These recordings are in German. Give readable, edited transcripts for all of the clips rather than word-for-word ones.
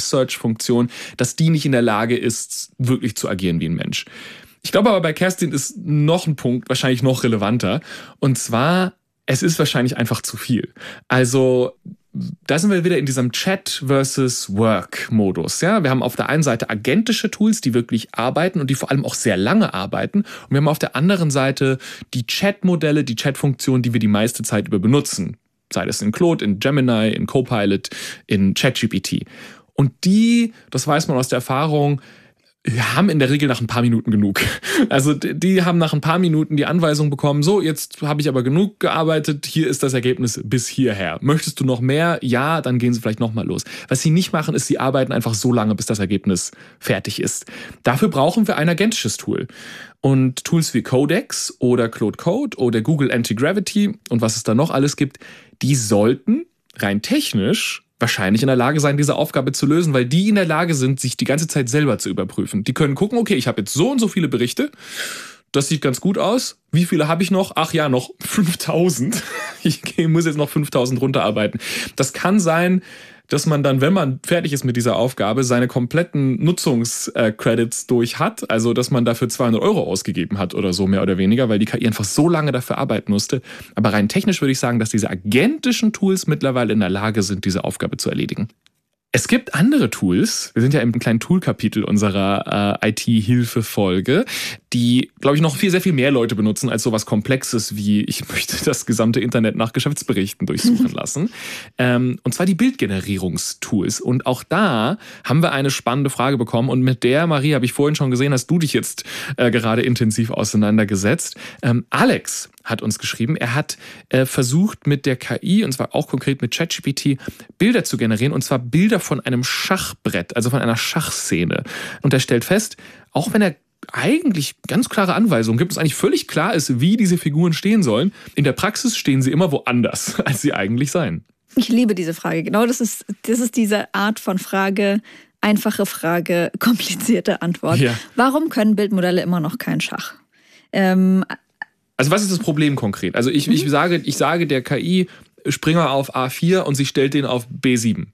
Voice-Search-Funktion, dass die nicht in der Lage ist, wirklich zu agieren wie ein Mensch. Ich glaube aber, bei Kerstin ist noch ein Punkt wahrscheinlich noch relevanter. Und zwar, es ist wahrscheinlich einfach zu viel. Also da sind wir wieder in diesem Chat versus Work-Modus. Ja? Wir haben auf der einen Seite agentische Tools, die wirklich arbeiten und die vor allem auch sehr lange arbeiten. Und wir haben auf der anderen Seite die Chat-Modelle, die Chat-Funktionen, die wir die meiste Zeit über benutzen. Sei das in Claude, in Gemini, in Copilot, in ChatGPT. Und die, das weiß man aus der Erfahrung, haben in der Regel nach ein paar Minuten genug. Also die haben nach ein paar Minuten die Anweisung bekommen, so, jetzt habe ich aber genug gearbeitet, hier ist das Ergebnis bis hierher. Möchtest du noch mehr? Ja, dann gehen sie vielleicht nochmal los. Was sie nicht machen, ist, sie arbeiten einfach so lange, bis das Ergebnis fertig ist. Dafür brauchen wir ein agentisches Tool. Und Tools wie Codex oder Claude Code oder Google Antigravity und was es da noch alles gibt, die sollten rein technisch wahrscheinlich in der Lage sein, diese Aufgabe zu lösen, weil die in der Lage sind, sich die ganze Zeit selber zu überprüfen. Die können gucken, okay, ich habe jetzt so und so viele Berichte, das sieht ganz gut aus. Wie viele habe ich noch? Ach ja, noch 5000. Ich muss jetzt noch 5000 runterarbeiten. Das kann sein, dass man dann, wenn man fertig ist mit dieser Aufgabe, seine kompletten Nutzungscredits durch hat. Also, dass man dafür 200 € ausgegeben hat oder so, mehr oder weniger, weil die KI einfach so lange dafür arbeiten musste. Aber rein technisch würde ich sagen, dass diese agentischen Tools mittlerweile in der Lage sind, diese Aufgabe zu erledigen. Es gibt andere Tools, wir sind ja im kleinen Tool-Kapitel unserer IT-Hilfe-Folge, die, glaube ich, noch sehr viel mehr Leute benutzen als sowas Komplexes wie, ich möchte das gesamte Internet nach Geschäftsberichten durchsuchen lassen. Und zwar die Bildgenerierungstools. Und auch da haben wir eine spannende Frage bekommen. Und mit der, Marie, habe ich vorhin schon gesehen, hast du dich jetzt gerade intensiv auseinandergesetzt. Alex hat uns geschrieben, er hat versucht mit der KI, und zwar auch konkret mit ChatGPT, Bilder zu generieren, und zwar Bilder von einem Schachbrett, also von einer Schachszene. Und er stellt fest, auch wenn er eigentlich ganz klare Anweisungen gibt, es eigentlich völlig klar ist, wie diese Figuren stehen sollen, in der Praxis stehen sie immer woanders, als sie eigentlich seien. Ich liebe diese Frage. Genau, das ist diese Art von Frage, einfache Frage, komplizierte Antwort. Ja. Warum können Bildmodelle immer noch kein Schach? Also was ist das Problem konkret? Also ich sage der KI, Springer auf A4 und sie stellt den auf B7.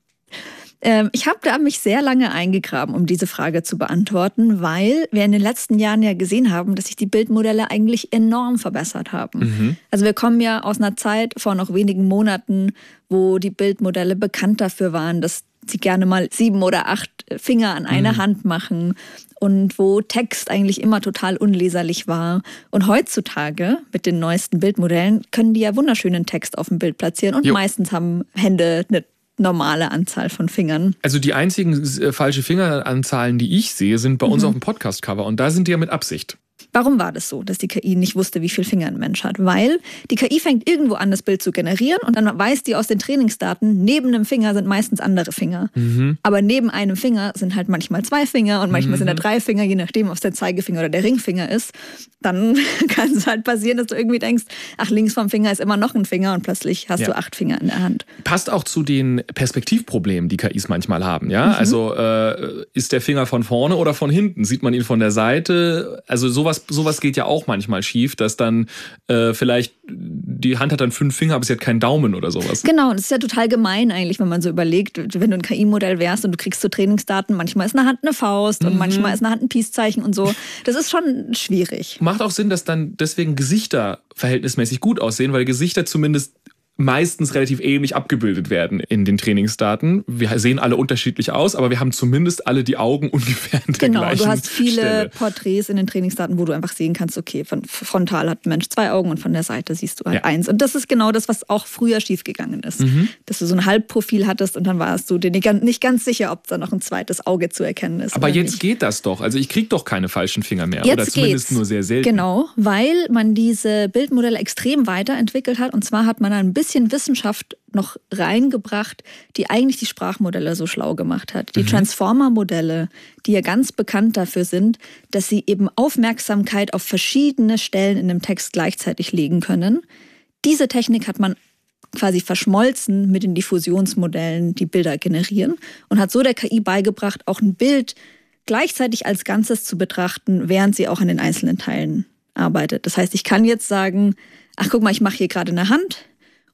Ich habe da mich sehr lange eingegraben, um diese Frage zu beantworten, weil wir in den letzten Jahren ja gesehen haben, dass sich die Bildmodelle eigentlich enorm verbessert haben. Also wir kommen ja aus einer Zeit vor noch wenigen Monaten, wo die Bildmodelle bekannt dafür waren, dass sie gerne mal 7 oder 8 Finger an eine Hand machen und wo Text eigentlich immer total unleserlich war. Und heutzutage mit den neuesten Bildmodellen können die ja wunderschönen Text auf dem Bild platzieren und meistens haben Hände eine normale Anzahl von Fingern. Also die einzigen falsche Fingeranzahlen, die ich sehe, sind bei uns auf dem Podcast-Cover und da sind die ja mit Absicht. Warum war das so, dass die KI nicht wusste, wie viel Finger ein Mensch hat? Weil die KI fängt irgendwo an, das Bild zu generieren und dann weiß die aus den Trainingsdaten, neben einem Finger sind meistens andere Finger. Aber neben einem Finger sind halt manchmal 2 Finger und manchmal sind da 3 Finger, je nachdem, ob es der Zeigefinger oder der Ringfinger ist. Dann kann es halt passieren, dass du irgendwie denkst, ach, links vom Finger ist immer noch ein Finger und plötzlich hast du 8 Finger in der Hand. Passt auch zu den Perspektivproblemen, die KIs manchmal haben. Ja? Also ist der Finger von vorne oder von hinten? Sieht man ihn von der Seite? Also sowas geht ja auch manchmal schief, dass dann vielleicht die Hand hat dann 5 Finger, aber sie hat keinen Daumen oder sowas. Genau, und das ist ja total gemein eigentlich, wenn man so überlegt, wenn du ein KI-Modell wärst und du kriegst so Trainingsdaten, manchmal ist eine Hand eine Faust und manchmal ist eine Hand ein Peace-Zeichen und so. Das ist schon schwierig. Macht auch Sinn, dass dann deswegen Gesichter verhältnismäßig gut aussehen, weil Gesichter zumindest meistens relativ ähnlich abgebildet werden in den Trainingsdaten. Wir sehen alle unterschiedlich aus, aber wir haben zumindest alle die Augen ungefähr an der gleichen Stelle. Genau, du hast viele Porträts in den Trainingsdaten, wo du einfach sehen kannst, okay, von frontal hat ein Mensch 2 Augen und von der Seite siehst du halt 1. Und das ist genau das, was auch früher schiefgegangen ist. Dass du so ein Halbprofil hattest und dann warst du dir nicht ganz sicher, ob da noch ein zweites Auge zu erkennen ist. Aber jetzt geht das doch. Also ich kriege doch keine falschen Finger mehr. Jetzt oder zumindest nur sehr selten. Genau, weil man diese Bildmodelle extrem weiterentwickelt hat. Und zwar hat man ein bisschen Wissenschaft noch reingebracht, die eigentlich die Sprachmodelle so schlau gemacht hat. Die Transformer-Modelle, die ja ganz bekannt dafür sind, dass sie eben Aufmerksamkeit auf verschiedene Stellen in dem Text gleichzeitig legen können. Diese Technik hat man quasi verschmolzen mit den Diffusionsmodellen, die Bilder generieren und hat so der KI beigebracht, auch ein Bild gleichzeitig als Ganzes zu betrachten, während sie auch an den einzelnen Teilen arbeitet. Das heißt, ich kann jetzt sagen, ach guck mal, ich mache hier gerade eine Hand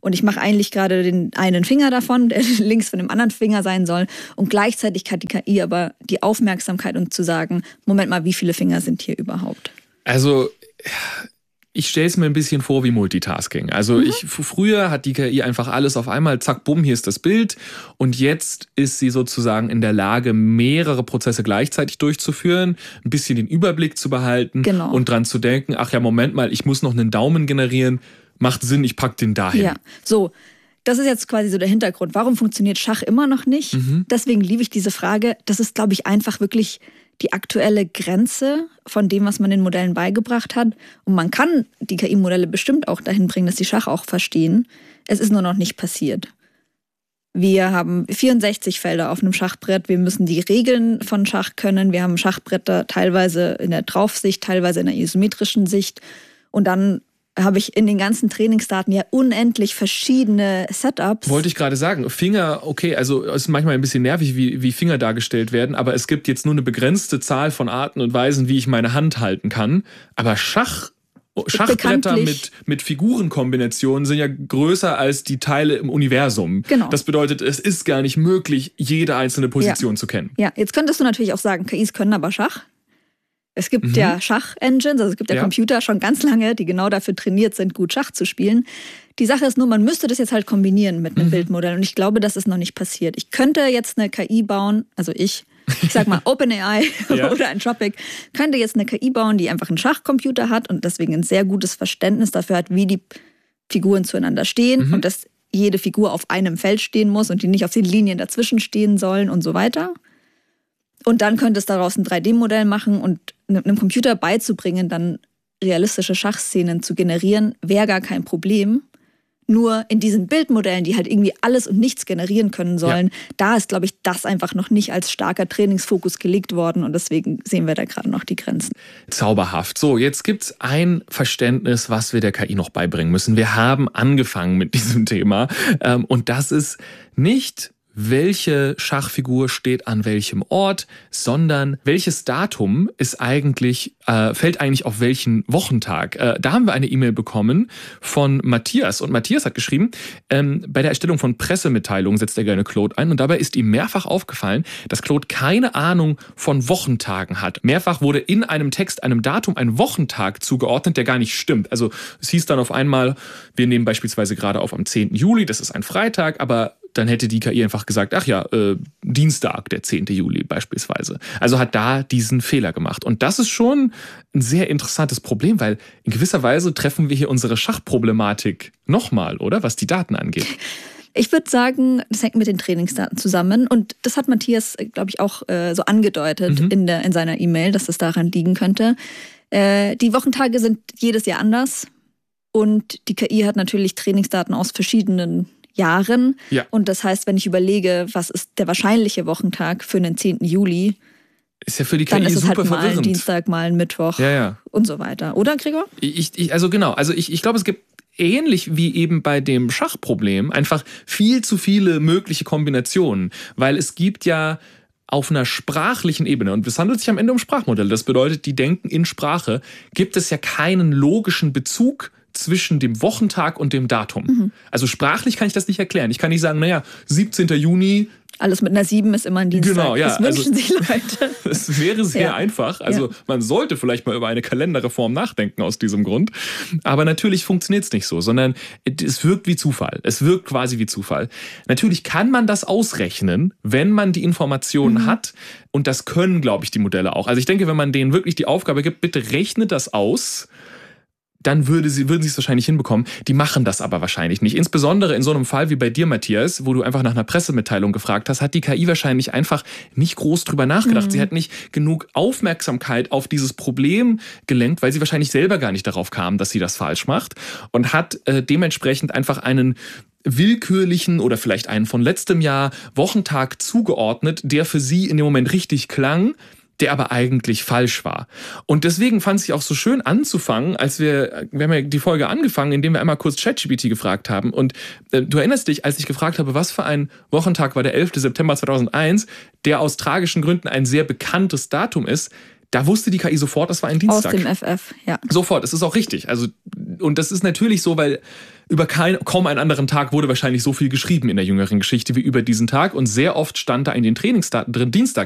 und ich mache eigentlich gerade den einen Finger davon, der links von dem anderen Finger sein soll. Und gleichzeitig hat die KI aber die Aufmerksamkeit, um zu sagen, Moment mal, wie viele Finger sind hier überhaupt? Also ich stelle es mir ein bisschen vor wie Multitasking. Also früher hat die KI einfach alles auf einmal, zack, bumm, hier ist das Bild. Und jetzt ist sie sozusagen in der Lage, mehrere Prozesse gleichzeitig durchzuführen, ein bisschen den Überblick zu behalten und dran zu denken, ach ja, Moment mal, ich muss noch einen Daumen generieren. Macht Sinn, ich packe den dahin. Ja, so. Das ist jetzt quasi so der Hintergrund. Warum funktioniert Schach immer noch nicht? Deswegen liebe ich diese Frage. Das ist, glaube ich, einfach wirklich die aktuelle Grenze von dem, was man den Modellen beigebracht hat. Und man kann die KI-Modelle bestimmt auch dahin bringen, dass sie Schach auch verstehen. Es ist nur noch nicht passiert. Wir haben 64 Felder auf einem Schachbrett. Wir müssen die Regeln von Schach können. Wir haben Schachbretter teilweise in der Draufsicht, teilweise in der isometrischen Sicht. Und dann habe ich in den ganzen Trainingsdaten ja unendlich verschiedene Setups. Wollte ich gerade sagen, Finger, okay, also es ist manchmal ein bisschen nervig, wie Finger dargestellt werden, aber es gibt jetzt nur eine begrenzte Zahl von Arten und Weisen, wie ich meine Hand halten kann. Aber Schachbretter mit Figurenkombinationen sind ja größer als die Teile im Universum. Genau. Das bedeutet, es ist gar nicht möglich, jede einzelne Position zu kennen. Ja, jetzt könntest du natürlich auch sagen, KIs können aber Schach. Es gibt ja Schach-Engines, also es gibt ja Computer schon ganz lange, die genau dafür trainiert sind, gut Schach zu spielen. Die Sache ist nur, man müsste das jetzt halt kombinieren mit einem Bildmodell. Und ich glaube, das ist noch nicht passiert. Ich könnte jetzt eine KI bauen, also ich sag mal OpenAI oder Anthropic, könnte jetzt eine KI bauen, die einfach einen Schachcomputer hat und deswegen ein sehr gutes Verständnis dafür hat, wie die Figuren zueinander stehen und dass jede Figur auf einem Feld stehen muss und die nicht auf den Linien dazwischen stehen sollen und so weiter. Und dann könnte es daraus ein 3D-Modell machen und einem Computer beizubringen, dann realistische Schachszenen zu generieren, wäre gar kein Problem. Nur in diesen Bildmodellen, die halt irgendwie alles und nichts generieren können sollen, da ist, glaube ich, das einfach noch nicht als starker Trainingsfokus gelegt worden und deswegen sehen wir da gerade noch die Grenzen. Zauberhaft. So, jetzt gibt's ein Verständnis, was wir der KI noch beibringen müssen. Wir haben angefangen mit diesem Thema und das ist nicht, welche Schachfigur steht an welchem Ort, sondern welches Datum ist eigentlich, fällt eigentlich auf welchen Wochentag. Da haben wir eine E-Mail bekommen von Matthias. Und Matthias hat geschrieben, bei der Erstellung von Pressemitteilungen setzt er gerne Claude ein. Und dabei ist ihm mehrfach aufgefallen, dass Claude keine Ahnung von Wochentagen hat. Mehrfach wurde in einem Text einem Datum ein Wochentag zugeordnet, der gar nicht stimmt. Also es hieß dann auf einmal, wir nehmen beispielsweise gerade auf am 10. Juli, das ist ein Freitag, aber dann hätte die KI einfach gesagt, ach ja, Dienstag, der 10. Juli beispielsweise. Also hat da diesen Fehler gemacht. Und das ist schon ein sehr interessantes Problem, weil in gewisser Weise treffen wir hier unsere Schachproblematik nochmal, oder? Was die Daten angeht. Ich würde sagen, das hängt mit den Trainingsdaten zusammen. Und das hat Matthias, glaube ich, auch so angedeutet in seiner E-Mail, dass das daran liegen könnte. Die Wochentage sind jedes Jahr anders. Und die KI hat natürlich Trainingsdaten aus verschiedenen Jahren. Ja. Und das heißt, wenn ich überlege, was ist der wahrscheinliche Wochentag für den 10. Juli, ist ja für die KI dann ist es super halt mal verwirrend. ein Dienstag, mal ein Mittwoch und so weiter. Oder, Gregor? Ich glaube, es gibt ähnlich wie eben bei dem Schachproblem einfach viel zu viele mögliche Kombinationen. Weil es gibt ja auf einer sprachlichen Ebene, und es handelt sich am Ende um Sprachmodelle, das bedeutet, die denken in Sprache, gibt es ja keinen logischen Bezug zwischen dem Wochentag und dem Datum. Also sprachlich kann ich das nicht erklären. Ich kann nicht sagen, 17. Juni. Alles mit einer 7 ist immer ein Dienstag. Genau, ja. Das wünschen sich Leute. Es wäre sehr einfach. Also man sollte vielleicht mal über eine Kalenderreform nachdenken aus diesem Grund. Aber natürlich funktioniert es nicht so, sondern es wirkt wie Zufall. Es wirkt quasi wie Zufall. Natürlich kann man das ausrechnen, wenn man die Informationen hat. Und das können, glaube ich, die Modelle auch. Also ich denke, wenn man denen wirklich die Aufgabe gibt, bitte rechnet das aus, dann würden sie es wahrscheinlich hinbekommen. Die machen das aber wahrscheinlich nicht. Insbesondere in so einem Fall wie bei dir, Matthias, wo du einfach nach einer Pressemitteilung gefragt hast, hat die KI wahrscheinlich einfach nicht groß drüber nachgedacht. Sie hat nicht genug Aufmerksamkeit auf dieses Problem gelenkt, weil sie wahrscheinlich selber gar nicht darauf kam, dass sie das falsch macht und hat dementsprechend einfach einen willkürlichen oder vielleicht einen von letztem Jahr Wochentag zugeordnet, der für sie in dem Moment richtig klang, der aber eigentlich falsch war. Und deswegen fand ich auch so schön anzufangen, als wir haben ja die Folge angefangen, indem wir einmal kurz ChatGPT gefragt haben. Und du erinnerst dich, als ich gefragt habe, was für ein Wochentag war der 11. September 2001, der aus tragischen Gründen ein sehr bekanntes Datum ist, da wusste die KI sofort, das war ein Dienstag. Aus dem FF, ja. Sofort, es ist auch richtig. Also, und das ist natürlich so, weil Über kaum einen anderen Tag wurde wahrscheinlich so viel geschrieben in der jüngeren Geschichte wie über diesen Tag. Und sehr oft stand da in den Trainingsdaten drin Dienstag.